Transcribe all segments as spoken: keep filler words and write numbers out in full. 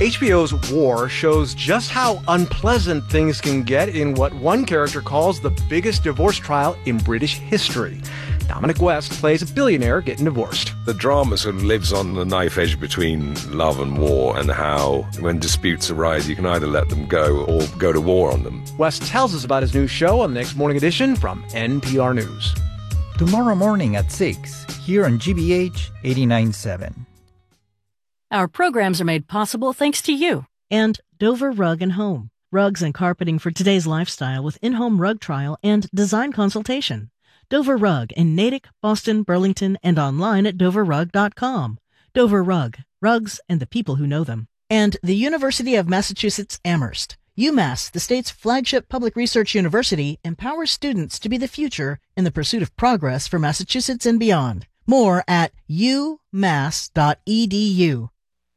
H B O's War shows just how unpleasant things can get in what one character calls the biggest divorce trial in British history. Dominic West plays a billionaire getting divorced. The drama sort of lives on the knife edge between love and war, and how when disputes arise, you can either let them go or go to war on them. West tells us about his new show on the next morning edition from N P R News. Tomorrow morning at six, here on G B H eighty-nine point seven. Our programs are made possible thanks to you. And Dover Rug and Home. Rugs and carpeting for today's lifestyle with in-home rug trial and design consultation. Dover Rug in Natick, Boston, Burlington, and online at dover rug dot com. Dover Rug. Rugs and the people who know them. And the University of Massachusetts Amherst. UMass, the state's flagship public research university, empowers students to be the future in the pursuit of progress for Massachusetts and beyond. More at u mass dot e d u.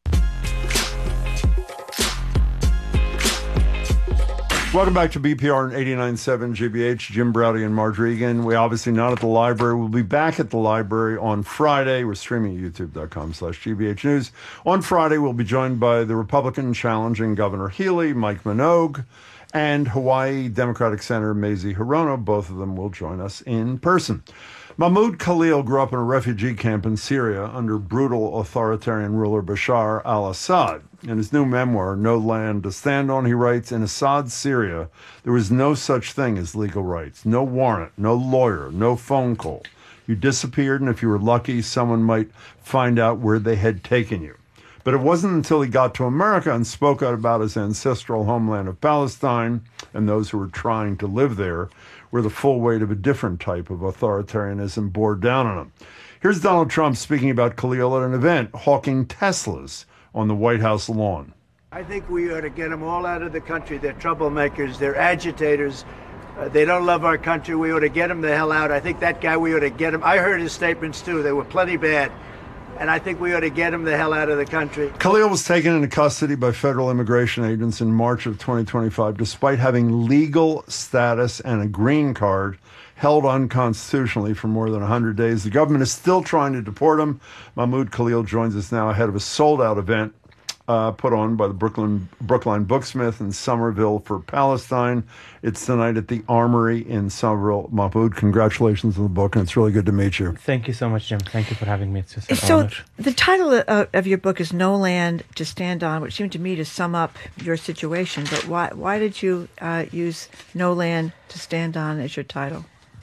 Welcome back to B P R and eighty-nine point seven G B H. Jim Browdy and Margery Egan. We're obviously not at the library. We'll be back at the library on Friday. We're streaming at youtube.com slash GBH News. On Friday, we'll be joined by the Republican challenging Governor Healy, Mike Minogue, and Hawaii Democratic Senator Mazie Hirono. Both of them will join us in person. Mahmoud Khalil grew up in a refugee camp in Syria under brutal authoritarian ruler Bashar al-Assad. In his new memoir, No Land to Stand On, he writes, in Assad's Syria, there was no such thing as legal rights, no warrant, no lawyer, no phone call. You disappeared, and if you were lucky, someone might find out where they had taken you. But it wasn't until he got to America and spoke out about his ancestral homeland of Palestine and those who were trying to live there, where the full weight of a different type of authoritarianism bore down on him. Here's Donald Trump speaking about Khalil at an event, hawking Teslas on the White House lawn. I think we ought to get them all out of the country. They're troublemakers. They're agitators. Uh, they don't love our country. We ought to get them the hell out. I think that guy, we ought to get him. I heard his statements, too. They were plenty bad. And I think we ought to get him the hell out of the country. Khalil was taken into custody by federal immigration agents in March of twenty twenty-five, despite having legal status and a green card held unconstitutionally for more than one hundred days. The government is still trying to deport him. Mahmoud Khalil joins us now ahead of a sold-out event uh, put on by the Brooklyn Brookline Booksmith in Somerville for Palestine. It's tonight at the Armory in Somerville. Mahmoud, congratulations on the book, and it's really good to meet you. Thank you so much, Jim. Thank you for having me. It's just an so honor. The title of, of your book is No Land to Stand On, which seemed to me to sum up your situation. But why why did you uh, use No Land to Stand On as your title?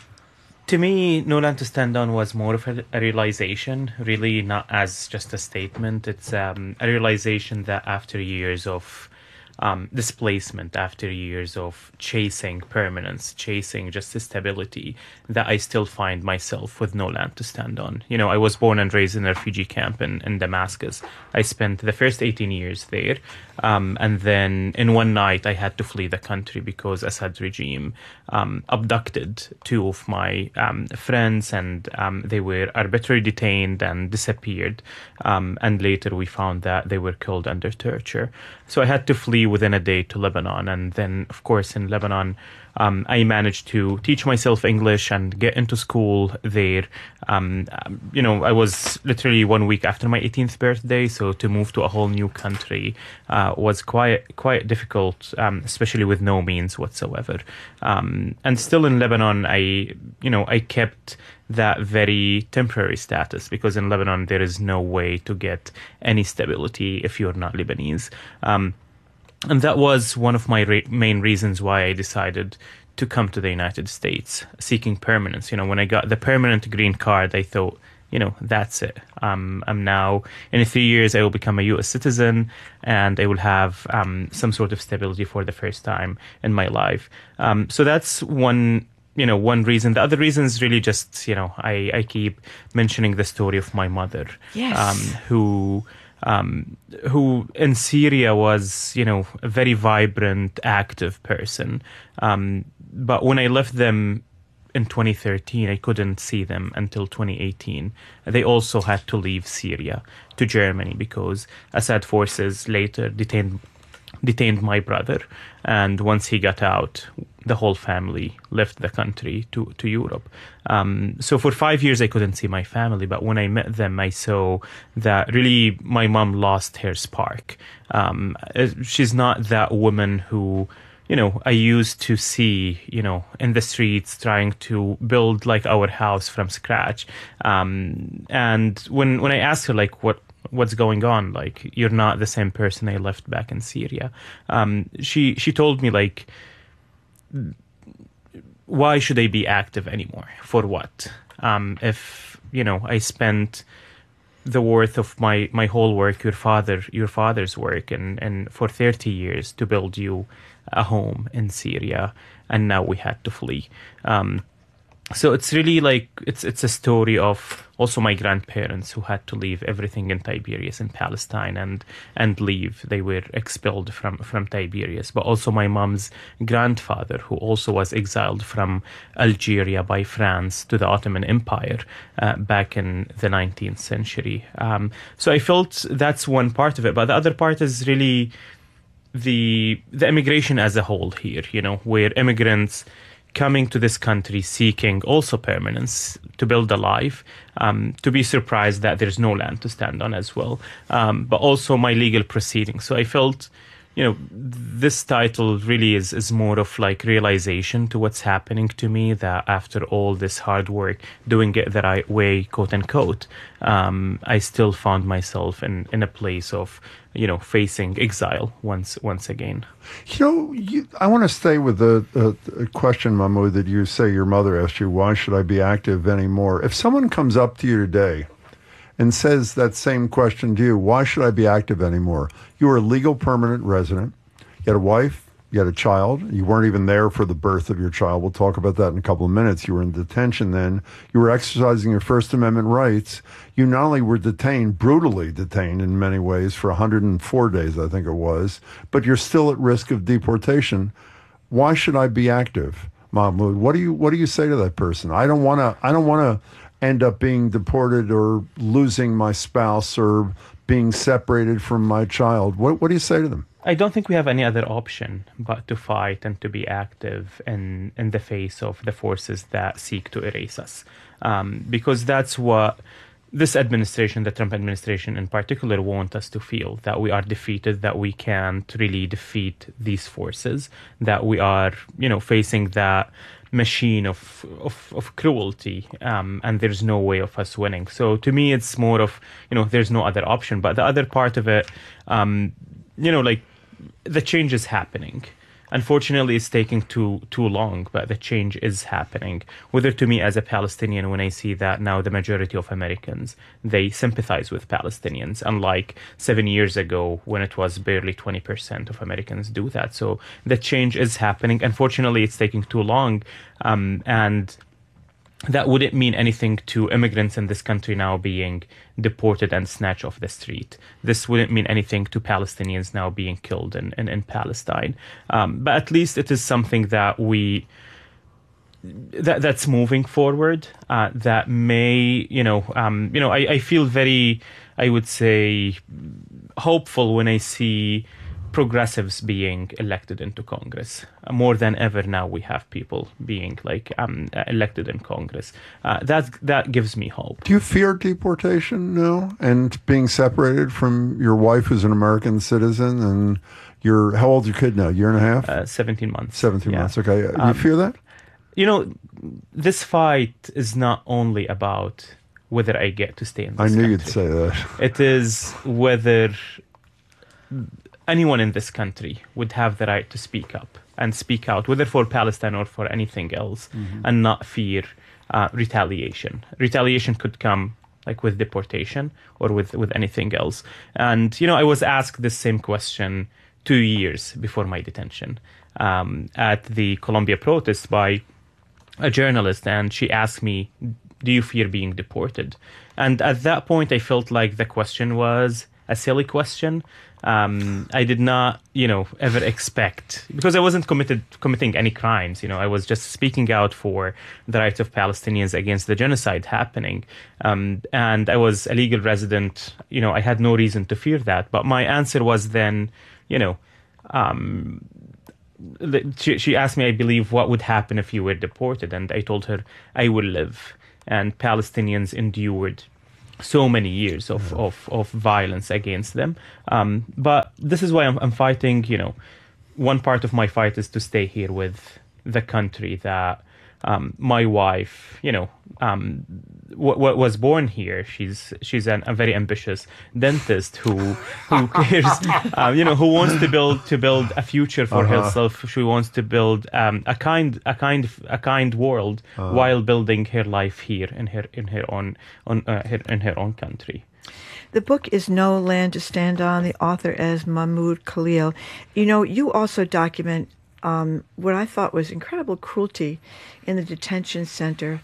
To me, No Land to Stand On was more of a, a realization, really not as just a statement. It's um, a realization that after years of um, displacement, after years of chasing permanence, chasing just stability, that I still find myself with no land to stand on. You know, I was born and raised in a refugee camp in, in Damascus. I spent the first eighteen years there. Um, and then in one night, I had to flee the country because Assad's regime um, abducted two of my um, friends, and um, they were arbitrarily detained and disappeared. Um, and later we found that they were killed under torture. So I had to flee within a day to Lebanon. And then, of course, in Lebanon, Um, I managed to teach myself English and get into school there. Um, you know, I was literally one week after my eighteenth birthday, so to move to a whole new country uh, was quite quite difficult, um, especially with no means whatsoever. Um, and still in Lebanon, I, you know, I kept that very temporary status, because in Lebanon there is no way to get any stability if you're not Lebanese. Um, And that was one of my re- main reasons why I decided to come to the United States, seeking permanence. You know, when I got the permanent green card, I thought, you know, that's it. Um, I'm now, in three years, I will become a U S citizen, and I will have um, some sort of stability for the first time in my life. Um, so that's one, you know, one reason. The other reason is really just, you know, I, I keep mentioning the story of my mother, yes. um, who... Um, who in Syria was, you know, a very vibrant, active person. Um, but when I left them in twenty thirteen, I couldn't see them until twenty eighteen. They also had to leave Syria to Germany because Assad forces later detained detained my brother. And once he got out, the whole family left the country to, to Europe. Um, so for five years, I couldn't see my family. But when I met them, I saw that really my mom lost her spark. Um, she's not that woman who, you know, I used to see, you know, in the streets trying to build like our house from scratch. Um, and when, when I asked her, like, what, what's going on? Like, you're not the same person I left back in Syria. Um, she, she told me, like, why should I be active anymore? For what? Um, if, you know, I spent the worth of my, my whole work, your father, your father's work, and, and for thirty years to build you a home in Syria, and now we had to flee. Um, so it's really like, it's it's a story of also my grandparents who had to leave everything in Tiberias in Palestine and and leave. They were expelled from, from Tiberias. But also my mom's grandfather, who also was exiled from Algeria by France to the Ottoman Empire uh, back in the nineteenth century. Um, so I felt that's one part of it. But the other part is really the the immigration as a whole here, you know, where immigrants coming to this country seeking also permanence to build a life, um, to be surprised that there's no land to stand on as well, um, but also my legal proceedings. So I felt, you know, this title really is, is more of like realization to what's happening to me, that after all this hard work, doing it the right way, quote unquote, um, I still found myself in, in a place of, you know, facing exile once once again. You know, you, I want to stay with the, the, the question, Mahmoud, that you say your mother asked you, why should I be active anymore? If someone comes up to you today and says that same question to you, why should I be active anymore? You were a legal permanent resident. You had a wife. You had a child. You weren't even there for the birth of your child. We'll talk about that in a couple of minutes. You were in detention then. You were exercising your First Amendment rights. You not only were detained, brutally detained in many ways for one hundred four days, I think it was, but you're still at risk of deportation. Why should I be active, Mahmoud? What do you what do you say to that person? I don't want to I don't want to end up being deported or losing my spouse or being separated from my child. What what do you say to them? I don't think we have any other option but to fight and to be active in, in the face of the forces that seek to erase us. Um, because that's what this administration, the Trump administration in particular, want us to feel, that we are defeated, that we can't really defeat these forces, that we are, you know, facing that machine of of, of cruelty, um, and there's no way of us winning. So to me, it's more of, you know, there's no other option. But the other part of it, um, you know, like, the change is happening. Unfortunately, it's taking too too long, but the change is happening. Whether to me as a Palestinian, when I see that now the majority of Americans, they sympathize with Palestinians, unlike seven years ago when it was barely twenty percent of Americans do that. So the change is happening. Unfortunately, it's taking too long, um, and that wouldn't mean anything to immigrants in this country now being deported and snatched off the street. This wouldn't mean anything to Palestinians now being killed in, in, in Palestine. Um, but at least it is something that we, that that's moving forward, uh, that may, you know, um, you know, I, I feel very, I would say, hopeful when I see progressives being elected into Congress. Uh, more than ever now we have people being like um, elected in Congress. Uh, that that gives me hope. Do you fear deportation now and being separated from your wife who's an American citizen and your, how old's your kid now? Year and a half? Uh, seventeen months. seventeen yeah. months, okay. You Um, fear that? You know, this fight is not only about whether I get to stay in this I knew country. you'd say that. It is whether anyone in this country would have the right to speak up and speak out, whether for Palestine or for anything else, mm-hmm. and not fear uh, retaliation. Retaliation could come like with deportation or with, with anything else. And, you know, I was asked this same question two years before my detention um, at the Columbia protest by a journalist, and she asked me, do you fear being deported? And at that point, I felt like the question was a silly question. Um, I did not, you know, ever expect, because I wasn't committed committing any crimes. You know, I was just speaking out for the rights of Palestinians against the genocide happening. Um, and I was a legal resident. You know, I had no reason to fear that. But my answer was then, you know, um, she, she asked me, I believe, what would happen if you were deported, and I told her I will live. And Palestinians endured so many years of, yeah. of, of violence against them. Um, but this is why I'm, I'm fighting, you know, one part of my fight is to stay here with the country that um, my wife, you know, um, w- w- was born here. She's she's an, a very ambitious dentist who who cares, uh, you know, who wants to build to build a future for uh-huh. herself. She wants to build um, a kind a kind a kind world uh-huh. while building her life here in her in her own on uh, her, in her own country. The book is No Land to Stand On. The author is Mahmoud Khalil. You know, you also document um, what I thought was incredible cruelty in the detention center.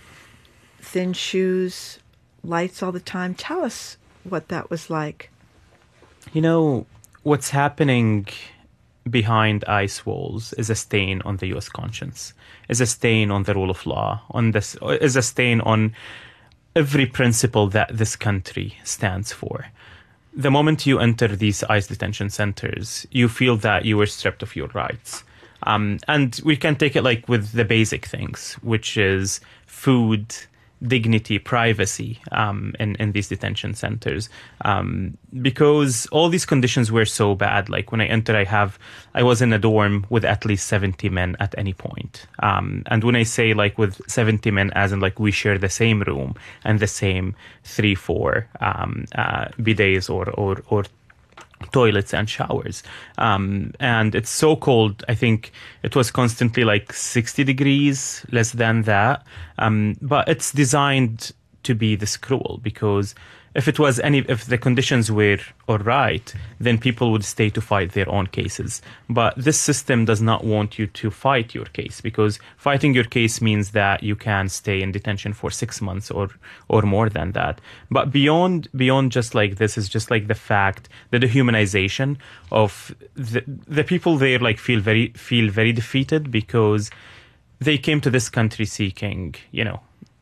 Thin shoes, lights all the time. Tell us what that was like. You know, what's happening behind ice walls is a stain on the U S conscience, is a stain on the rule of law, on this, is a stain on every principle that this country stands for. The moment you enter these ICE detention centers, you feel that you were stripped of your rights. Um, and we can take it like with the basic things, which is food, dignity, privacy um, in, in these detention centers. Um, because all these conditions were so bad. Like when I entered, I have, I was in a dorm with at least seventy men at any point. Um, and when I say like with seventy men, as in like we share the same room and the same three, four um, uh, bidets or, or, or toilets and showers. Um, and it's so cold. I think it was constantly like sixty degrees, less than that. Um, but it's designed to be this cruel because if it was any, if the conditions were all right, then people would stay to fight their own cases. But this system does not want you to fight your case because fighting your case means that you can stay in detention for six months or, or more than that. But beyond, beyond just like this is just like the fact, the dehumanization of the, the people there like feel very, feel very defeated because they came to this country seeking, you know,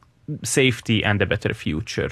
safety and a better future.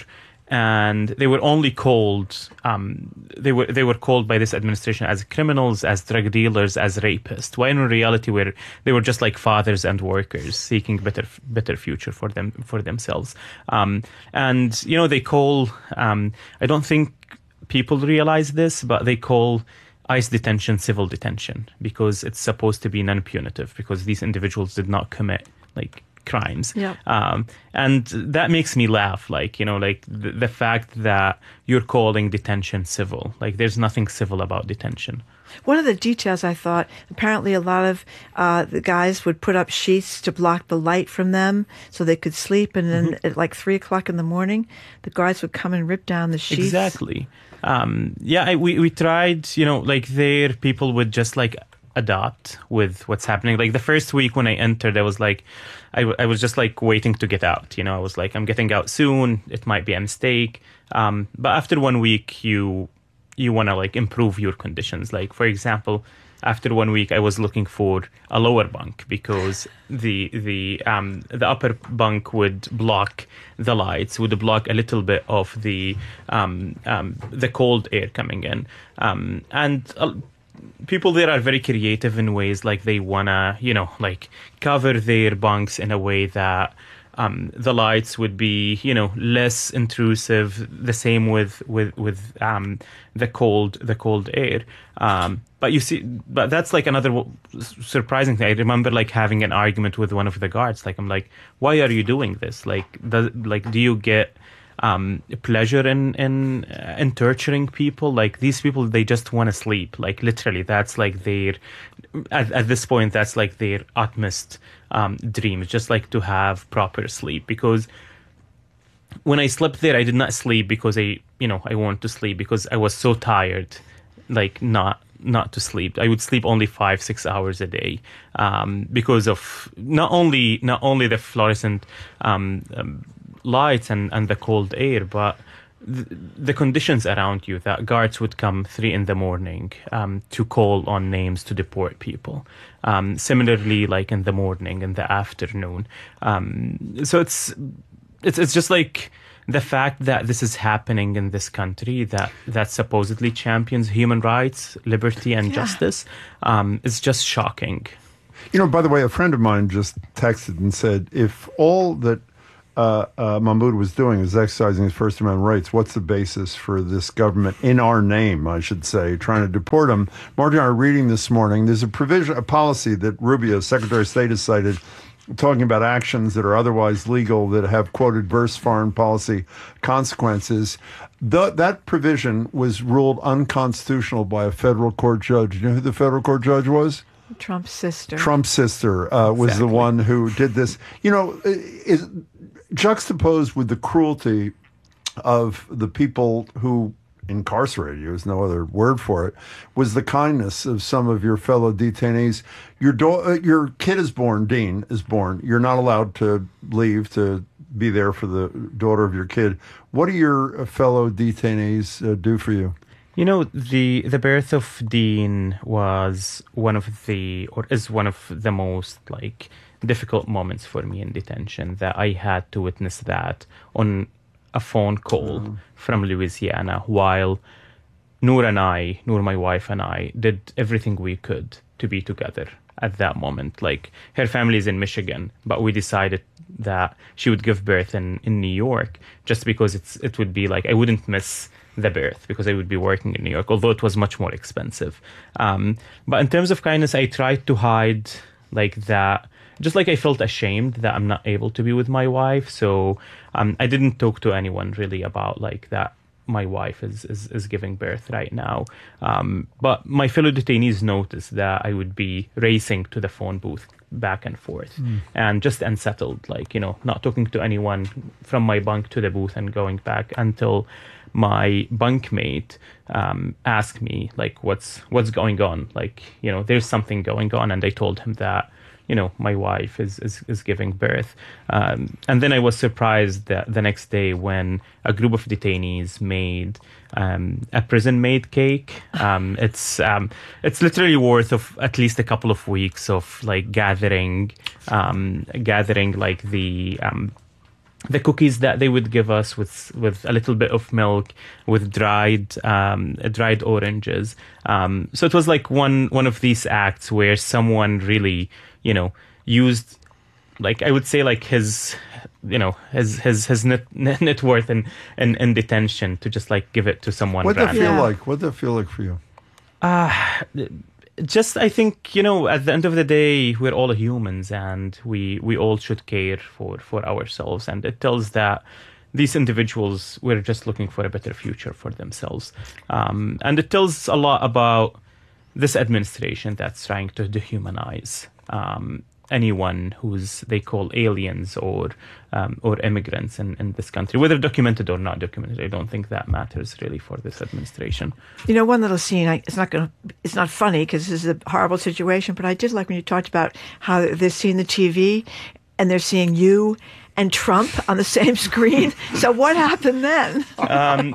And they were only called, um, they were they were called by this administration as criminals, as drug dealers, as rapists. When in reality, were they were just like fathers and workers seeking better better future for them for themselves. Um, and you know they call. Um, I don't think people realize this, but they call ICE detention civil detention because it's supposed to be non-punitive because these individuals did not commit like crimes. Yeah. Um, and that makes me laugh, like, you know, like the, the fact that you're calling detention civil. Like, there's nothing civil about detention. One of the details I thought, apparently a lot of uh, the guys would put up sheets to block the light from them so they could sleep. And then mm-hmm. at like three o'clock in the morning, the guards would come and rip down the sheets. Exactly. Um, yeah, I, we, we tried, you know, like there people would just like adopt with what's happening. Like the first week when I entered, I was like, I, I was just like waiting to get out. You know, I was like, I'm getting out soon. It might be a mistake. Um, but after one week, you you want to like improve your conditions. Like, for example, after one week, I was looking for a lower bunk because the the um, the upper bunk would block the lights, would block a little bit of the um, um, the cold air coming in, um, and. Uh, People there are very creative in ways like they wanna, you know, like cover their bunks in a way that um, the lights would be, you know, less intrusive. The same with with with um, the cold the cold air. Um, but you see, but that's like another w- surprising thing. I remember like having an argument with one of the guards. Like I'm like, why are you doing this? Like, does like do you get Um, pleasure in in uh, in torturing people? Like these people, they just want to sleep. Like literally, that's like their at, at this point, that's like their utmost um, dream. It's just like to have proper sleep. Because when I slept there, I did not sleep because I, you know, I wanted to sleep because I was so tired, like not not to sleep. I would sleep only five six hours a day um, because of not only not only the fluorescent. Um, um, lights and, and the cold air, but th- the conditions around you, that guards would come three in the morning um, to call on names to deport people. Um, similarly, like in the morning, in the afternoon. Um, so it's, it's, it's just like the fact that this is happening in this country that that supposedly champions human rights, liberty, and Yeah. justice um, is just shocking. You know, by the way, a friend of mine just texted and said, if all that uh, uh, Mahmoud was doing is exercising his First Amendment rights, what's the basis for this government, in our name, I should say, trying to deport him? Margie and I are reading this morning, there's a provision, a policy that Rubio, Secretary of State, has cited, talking about actions that are otherwise legal that have, quote, adverse foreign policy consequences. The, that provision was ruled unconstitutional by a federal court judge. You know who the federal court judge was? Trump's sister. Trump's sister uh, was Exactly. the one who did this. You know, is juxtaposed with the cruelty of the people who incarcerated you, there's no other word for it, was the kindness of some of your fellow detainees. Your do- uh, your kid is born, Dean is born. You're not allowed to leave to be there for the daughter of your kid. What do your fellow detainees uh, do for you? You know, the the birth of Dean was one of the, or is one of the most, like, difficult moments for me in detention, that I had to witness that on a phone call mm. from Louisiana, while Noor and I, Noor, my wife, and I did everything we could to be together at that moment. Like, her family is in Michigan, but we decided that she would give birth in, in New York, just because it's it would be like, I wouldn't miss the birth because I would be working in New York, although it was much more expensive. Um, but in terms of kindness, I tried to hide like that. Just like I felt ashamed that I'm not able to be with my wife. So um, I didn't talk to anyone really about like that my wife is, is, is giving birth right now. Um, but my fellow detainees noticed that I would be racing to the phone booth back and forth mm. and just unsettled, like, you know, not talking to anyone from my bunk to the booth and going back until my bunkmate um, asked me, like, what's what's going on? Like, you know, there's something going on. And I told him that, you know, my wife is, is, is giving birth. Um, and then I was surprised that the next day when a group of detainees made um, a prison-made cake. Um, it's um, it's literally worth of at least a couple of weeks of like gathering, um, gathering like the um, the cookies that they would give us with with a little bit of milk, with dried um, dried oranges. Um, so it was like one one of these acts where someone really, you know, used, like, I would say, like his, you know, his his his net net worth in, in, in detention to just like give it to someone. What did that feel Yeah. like? What did that feel like for you? Uh, just, I think, you know, at the end of the day, we're all humans and we, we all should care for, for ourselves. And it tells that these individuals were just looking for a better future for themselves. Um, and it tells a lot about this administration that's trying to dehumanize um, anyone who's they call aliens or um, or immigrants in, in this country, whether documented or not documented. I don't think that matters really for this administration. You know, one little scene, I, it's not going to, it's not funny because this is a horrible situation, but I did like when you talked about how they're seeing the T V and they're seeing you and Trump on the same screen. So what happened then? Um,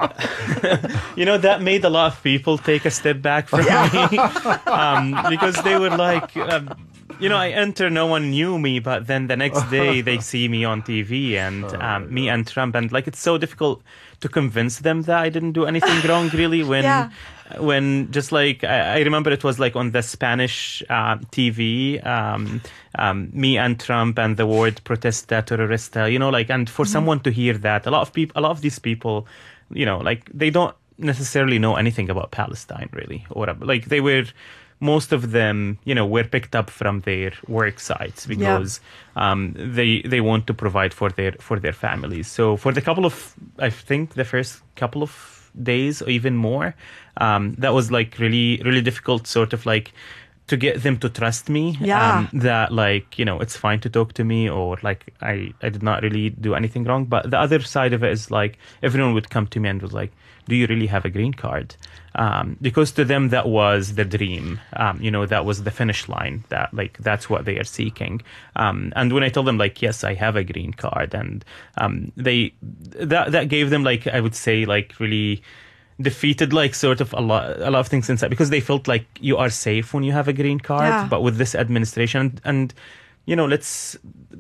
you know, that made a lot of people take a step back from me um, because they were like, um, you know, I enter, no one knew me, but then the next day they see me on T V and um, me and Trump, and like it's so difficult to convince them that I didn't do anything wrong, really. When, Yeah. when just like I, I remember it was like on the Spanish uh, T V, um, um, me and Trump and the word "protesta terrorista," you know, like, and for mm-hmm. someone to hear that, a lot of people, a lot of these people, you know, like they don't necessarily know anything about Palestine, really, or like they were. Most of them, you know, were picked up from their work sites because yeah. um, they they want to provide for their for their families. So for the couple of, I think the first couple of days or even more, um, that was like really really difficult, sort of like to get them to trust me. Yeah. Um, that like, you know, it's fine to talk to me, or like I I did not really do anything wrong. But the other side of it is like everyone would come to me and was like, do you really have a green card? Um, because to them that was the dream, um, you know, that was the finish line, that like that's what they are seeking. Um, and when I told them like, yes, I have a green card, and um, they that that gave them like, I would say, like really defeated like sort of a lot a lot of things inside, because they felt like you are safe when you have a green card. Yeah. But with this administration, and, and you know, let's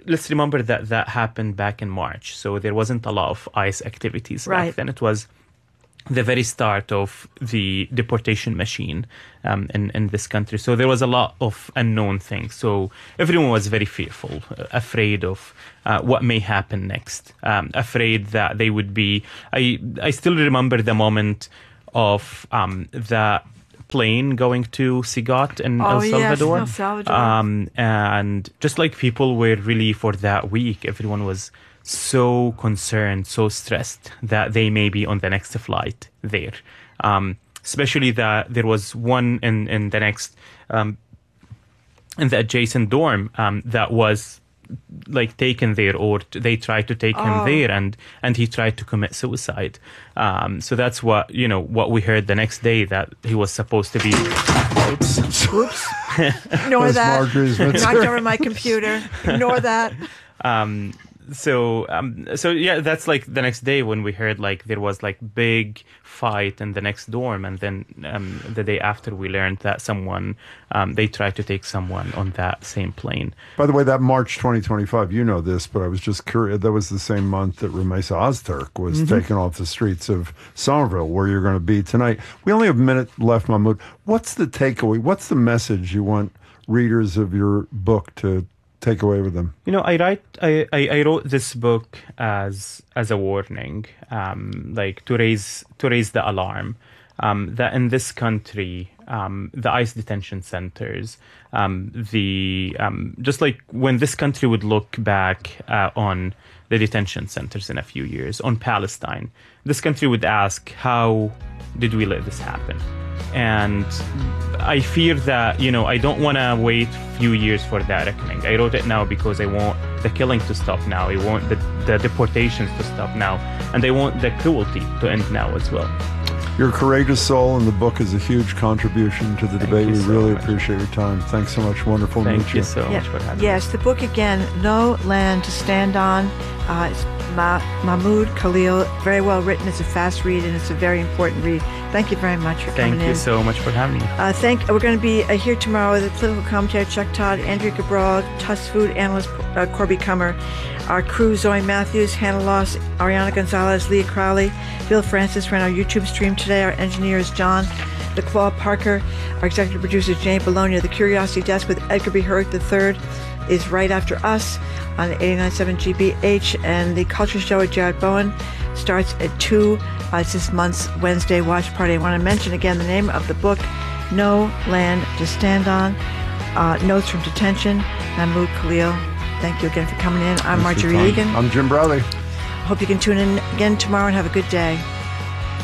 let's remember that that happened back in March, so there wasn't a lot of ICE activities Right. back then. It was the very start of the deportation machine um, in, in this country. So there was a lot of unknown things. So everyone was very fearful, uh, afraid of uh, what may happen next, um, afraid that they would be... I, I still remember the moment of um, the plane going to Sigat in Oh, El yes, Salvador. El Salvador. Um, and just like people were really, for that week, everyone was so concerned, so stressed that they may be on the next flight there. Um, especially that there was one in, in the next, um, in the adjacent dorm um, that was like taken there, or t- they tried to take Oh. him there, and and he tried to commit suicide. Um, so that's what, you know, what we heard the next day, that he was supposed to be. Oops. Oops. Ignore That's that. Marjorie's Knocked material. over my computer. Ignore that. Um, so, um, so yeah, that's like the next day when we heard like there was like big fight in the next dorm, and then um, the day after we learned that someone um, they tried to take someone on that same plane. By the way, that March twenty twenty-five, you know this, but I was just curious. That was the same month that Ramesa Ozturk was Mm-hmm. taken off the streets of Somerville, where you're going to be tonight. We only have a minute left, Mahmoud. What's the takeaway? What's the message you want readers of your book to take away with them? You know, I write, I, I, I wrote this book as as a warning, um, like to raise to raise the alarm um, that in this country, um, the ICE detention centers, um, the um, just like when this country would look back uh, on the detention centers in a few years on Palestine, this country would ask, how did we let this happen? And I fear that, you know, I don't want to wait a few years for that reckoning. I wrote it now because I want the killing to stop now. I want the, the deportations to stop now. And I want the cruelty to end now as well. You're a courageous soul, and the book is a huge contribution to the Thank debate. you We so really much. appreciate your time. Thanks so much. Wonderful to Thank meet you so much for having me. Yes, the book again, No Land to Stand On. Uh, it's Ma- Mahmoud Khalil. Very well written. It's a fast read, and it's a very important read. Thank you very much for Thank coming you in. so much for having me. Uh, thank. We're going to be uh, here tomorrow with the political commentator Chuck Todd, Andrea Cabral, Tuss food analyst uh, Corby Kummer, our crew Zoe Matthews, Hannah Loss, Ariana Gonzalez, Leah Crowley, Bill Francis ran our YouTube stream today. Our engineer is John the Claw Parker. Our executive producer is Jane Bologna. The Curiosity Desk with Edgar B. Hurd the third is right after us on eighty-nine point seven G B H, and the Culture Show with Jared Bowen starts at two. Uh, it's this month's Wednesday watch party. I want to mention again the name of the book, No Land to Stand On, uh, Notes from Detention, Mahmoud Khalil. Thank you again for coming in. I'm Thanks for Marjorie your time. Egan. I'm Jim Browley. Hope you can tune in again tomorrow and have a good day.